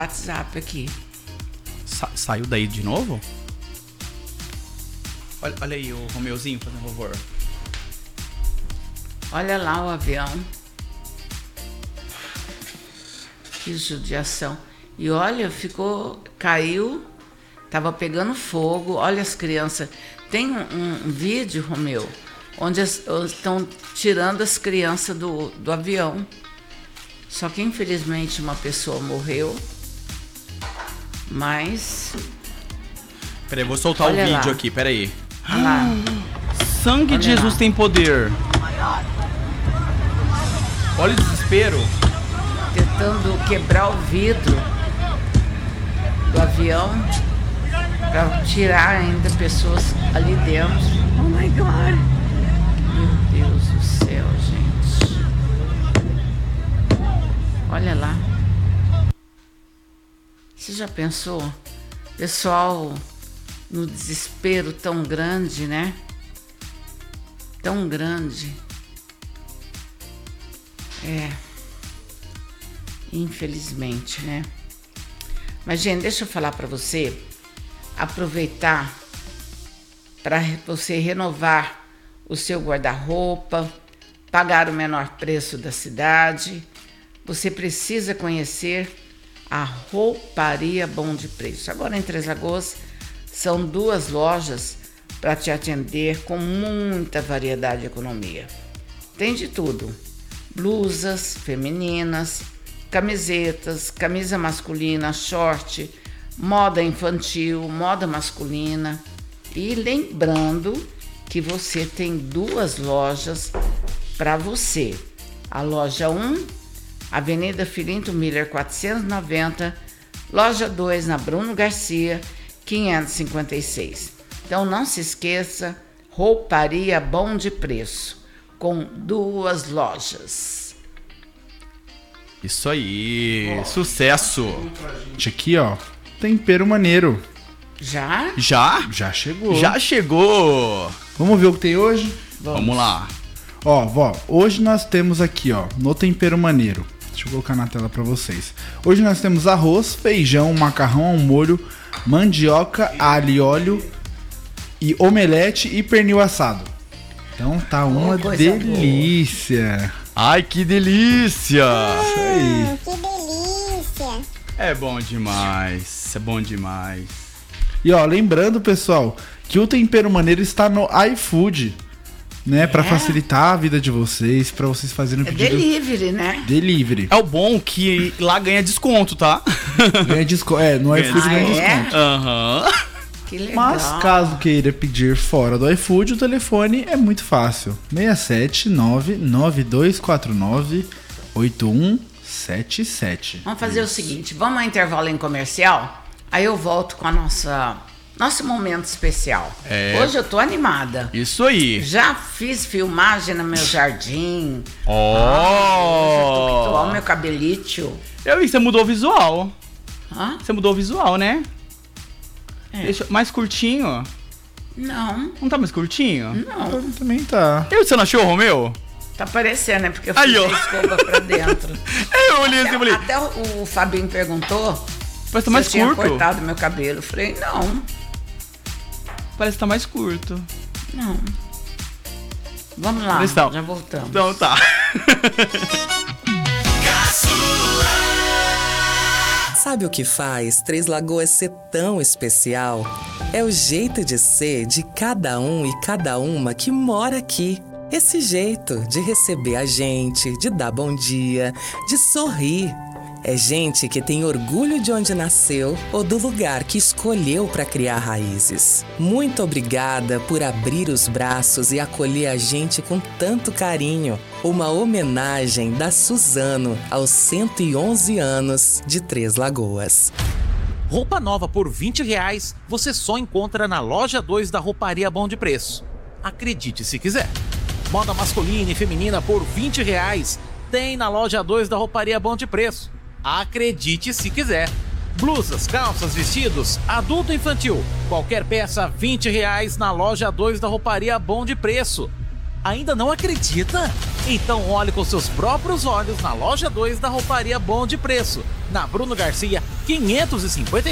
WhatsApp aqui. Saiu daí de novo? Olha aí o Romeuzinho fazendo favor. Olha lá o avião. Que judiação. E olha, caiu, tava pegando fogo. Olha as crianças. Tem um vídeo, Romeu, onde estão tirando as crianças do avião. Só que infelizmente uma pessoa morreu. Mas... Peraí, vou soltar o vídeo lá. Aqui, peraí. Olha lá. Sangue de Jesus tem poder. Olha o desespero. Tentando quebrar o vidro do avião para tirar ainda pessoas ali dentro. Oh my God! Meu Deus do céu, gente. Olha lá. Você já pensou? Pessoal no desespero tão grande, né? Tão grande. Infelizmente, né? Mas, gente, deixa eu falar para você, aproveitar para você renovar o seu guarda-roupa, pagar o menor preço da cidade. Você precisa conhecer a Rouparia Bom de Preço. Agora em Três Lagoas são 2 lojas para te atender com muita variedade de economia. Tem de tudo: blusas femininas, camisetas, camisa masculina, short, moda infantil, moda masculina. E lembrando que você tem 2 lojas para você. A loja 1, Avenida Filinto Miller 490, loja 2 na Bruno Garcia 556. Então não se esqueça, Rouparia Bom de Preço, com 2 lojas. Isso aí, sucesso. Aqui, ó, tempero maneiro. Já? Já chegou. Já chegou. Vamos ver o que tem hoje? Vamos lá. Ó, vó, hoje nós temos aqui, ó, no tempero maneiro. Deixa eu colocar na tela pra vocês. Hoje nós temos arroz, feijão, macarrão ao molho, mandioca, alho e óleo e omelete e pernil assado. Então tá uma delícia. Boa. Ai, que delícia. Isso aí. Que delícia. É bom demais. É bom demais. E ó, lembrando, pessoal, que o tempero maneiro está no iFood, né? Pra facilitar a vida de vocês, pra vocês fazerem um pedido. Delivery, né? Delivery. É o bom que lá ganha desconto, tá? Ganha desconto. No iFood ganha desconto. Aham. Que legal. Mas caso queira pedir fora do iFood, o telefone é muito fácil. 679-9249-8177. Vamos fazer o seguinte, vamos ao intervalo em comercial, aí eu volto com a nosso momento especial. Hoje eu tô animada. Isso aí. Já fiz filmagem no meu jardim. Ó. Olha o meu cabelito. Eu vi que você mudou o visual. Hã? Você mudou o visual, né? Deixa mais curtinho. Não. Não tá mais curtinho? Não. Também tá. E você não achou, Romeu? Tá parecendo, né? Porque eu Aí, fiz ó. a escova pra dentro. Eu olhei assim e falei, Até o Fabinho perguntou parece que tá se mais eu tinha curto. cortado meu cabelo. Eu falei, não. Parece que tá mais curto. Não. Vamos lá, Parece tá. já voltamos. Então tá. Sabe o que faz Três Lagoas ser tão especial? É o jeito de ser de cada um e cada uma que mora aqui. Esse jeito de receber a gente, de dar bom dia, de sorrir. É gente que tem orgulho de onde nasceu ou do lugar que escolheu para criar raízes. Muito obrigada por abrir os braços e acolher a gente com tanto carinho. Uma homenagem da Suzano aos 111 anos de Três Lagoas. Roupa nova por R$20 você só encontra na loja 2 da Rouparia Bom de Preço. Acredite se quiser. Moda masculina e feminina por R$20 tem na loja 2 da Rouparia Bom de Preço. Acredite se quiser. Blusas, calças, vestidos, adulto e infantil. Qualquer peça R$20 na loja 2 da Rouparia Bom de Preço. Ainda não acredita? Então olhe com seus próprios olhos na loja 2 da Rouparia Bom de Preço, na Bruno Garcia 550